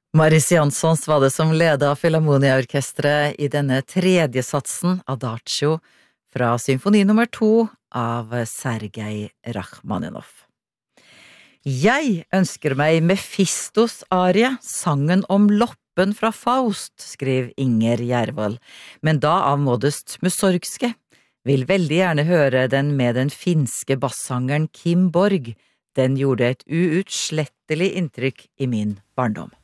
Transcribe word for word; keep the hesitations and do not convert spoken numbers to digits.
Maris Janssons var det som ledet Filharmonia-orkestret i denne tredje satsen, Adagio, fra symfoni nummer to av Sergej Rachmaninov. Jeg ønsker meg Mephistos arie, sangen om loppen fra Faust, skriver Inger Jervold, men da av Modest Mussorgske. Vil veldig gjerne høre den med den finske bassangeren Kim Borg. Den gjorde et uutslettelig inntrykk i min barndom.